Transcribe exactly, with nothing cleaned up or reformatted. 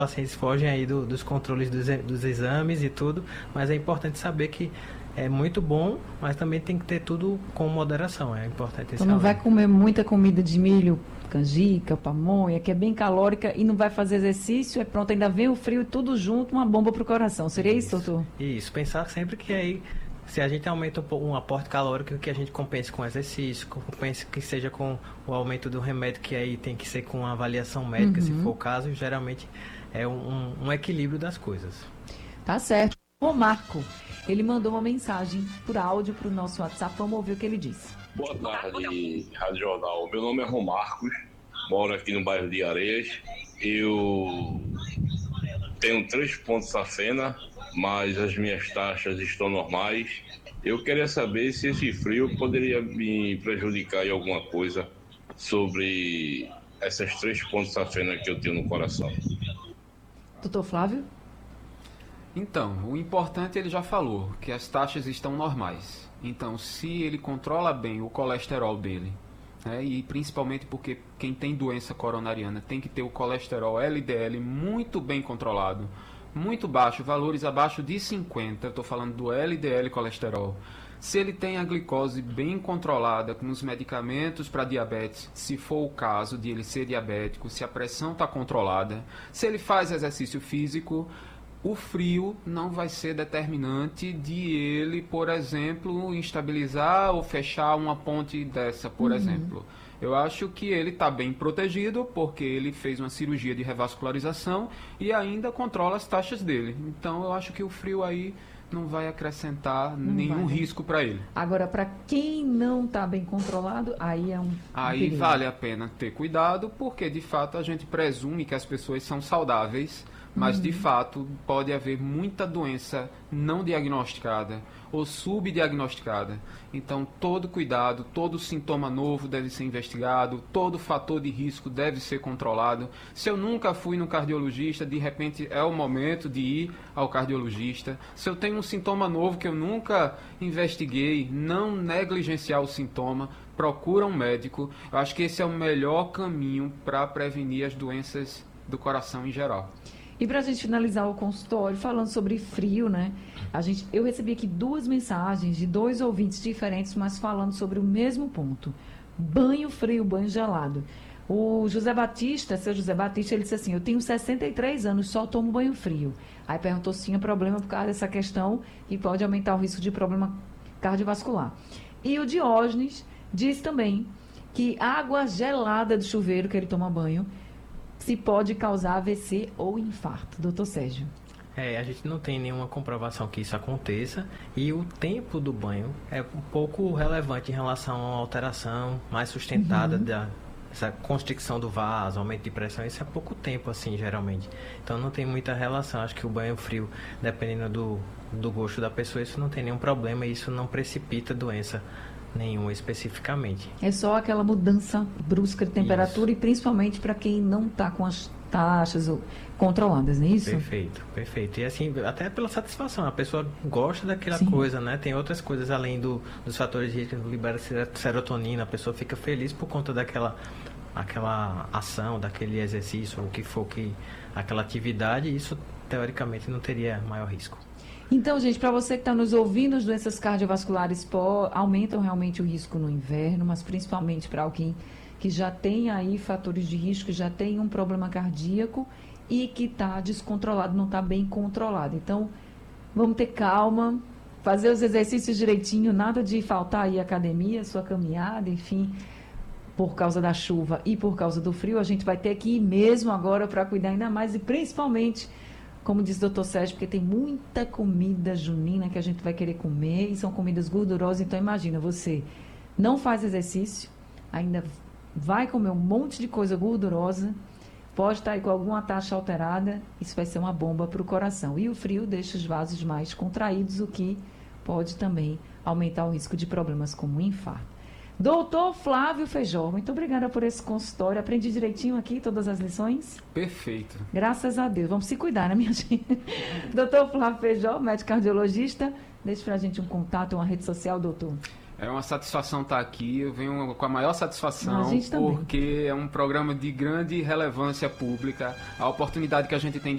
pacientes fogem aí do, dos controles dos, dos exames e tudo, mas é importante saber que é muito bom, mas também tem que ter tudo com moderação, é importante esse Então não vai alerta. comer muita comida de milho, canjica, pamonha, que é bem calórica, e não vai fazer exercício, é pronto, ainda vem o frio tudo junto, uma bomba para o coração. Seria isso, doutor? Isso, pensar sempre que aí, se a gente aumenta um, pouco, um aporte calórico, que a gente compense com exercício, compense que seja com o aumento do remédio, que aí tem que ser com avaliação médica, Uhum. se for o caso, geralmente é um, um equilíbrio das coisas. Tá certo. O Marco, ele mandou uma mensagem por áudio para o nosso WhatsApp, vamos ouvir o que ele disse. Boa tarde, Rádio Jornal. Meu nome é Romarcos, moro aqui no bairro de Areias. Eu tenho três pontos safena, mas as minhas taxas estão normais. Eu queria saber se esse frio poderia me prejudicar em alguma coisa sobre essas três pontos safena que eu tenho no coração. Doutor Flávio? Então, o importante ele já falou, que as taxas estão normais. Então, se ele controla bem o colesterol dele, né, e principalmente porque quem tem doença coronariana tem que ter o colesterol L D L muito bem controlado, muito baixo, valores abaixo de cinquenta, eu estou falando do L D L colesterol. Se ele tem a glicose bem controlada com os medicamentos para diabetes, se for o caso de ele ser diabético, se a pressão está controlada, se ele faz exercício físico, o frio não vai ser determinante de ele, por exemplo, instabilizar ou fechar uma ponte dessa, por uhum. exemplo. Eu acho que ele está bem protegido porque ele fez uma cirurgia de revascularização e ainda controla as taxas dele. Então eu acho que o frio aí não vai acrescentar não nenhum vai. risco para ele. Agora, para quem não está bem controlado, aí é um Aí perigo. Vale a pena ter cuidado, porque de fato a gente presume que as pessoas são saudáveis, mas uhum. de fato pode haver muita doença não diagnosticada ou subdiagnosticada. Então todo cuidado, todo sintoma novo deve ser investigado, todo fator de risco deve ser controlado. Se eu nunca fui no cardiologista, de repente é o momento de ir ao cardiologista. Se eu tenho um sintoma novo que eu nunca investiguei, não negligenciar o sintoma, procura um médico. Eu acho que esse é o melhor caminho para prevenir as doenças do coração em geral. E para a gente finalizar o consultório, falando sobre frio, né? A gente, eu recebi aqui duas mensagens de dois ouvintes diferentes, mas falando sobre o mesmo ponto. Banho frio, banho gelado. O José Batista, seu José Batista, ele disse assim, eu tenho sessenta e três anos, só tomo banho frio. Aí perguntou se tinha problema por causa dessa questão e pode aumentar o risco de problema cardiovascular. E o Diógenes diz também que água gelada do chuveiro que ele toma banho se pode causar A V C ou infarto. Doutor Sérgio. É, a gente não tem nenhuma comprovação que isso aconteça e o tempo do banho é um pouco relevante em relação a uma alteração mais sustentada uhum. da essa constricção do vaso, aumento de pressão, isso é pouco tempo assim, geralmente. Então não tem muita relação, acho que o banho frio, dependendo do, do gosto da pessoa, isso não tem nenhum problema e isso não precipita doença nenhuma especificamente. É só aquela mudança brusca de temperatura isso. E principalmente para quem não está com as taxas controladas, não é isso? Perfeito, perfeito. E assim, até pela satisfação, a pessoa gosta daquela Sim. coisa, né? Tem outras coisas além do, dos fatores de risco, libera serotonina, a pessoa fica feliz por conta daquela aquela ação, daquele exercício, ou o que for que aquela atividade, e isso teoricamente não teria maior risco. Então, gente, para você que está nos ouvindo, as doenças cardiovasculares pó, aumentam realmente o risco no inverno, mas principalmente para alguém que já tem aí fatores de risco, já tem um problema cardíaco e que está descontrolado, não está bem controlado. Então, vamos ter calma, fazer os exercícios direitinho, nada de faltar aí academia, sua caminhada, enfim, por causa da chuva e por causa do frio, a gente vai ter que ir mesmo agora para cuidar ainda mais e principalmente, como diz o doutor Sérgio, porque tem muita comida junina que a gente vai querer comer e são comidas gordurosas. Então, imagina, você não faz exercício, ainda vai comer um monte de coisa gordurosa, pode estar aí com alguma taxa alterada, isso vai ser uma bomba para o coração. E o frio deixa os vasos mais contraídos, o que pode também aumentar o risco de problemas como infarto. Doutor Flávio Feijó, muito obrigada por esse consultório. Aprendi direitinho aqui todas as lições? Perfeito. Graças a Deus. Vamos se cuidar, né, minha gente? Doutor Flávio Feijó, médico cardiologista. Deixe pra gente um contato, uma rede social, doutor. É uma satisfação estar aqui. Eu venho com a maior satisfação, a gente também. Porque é um programa de grande relevância pública. A oportunidade que a gente tem de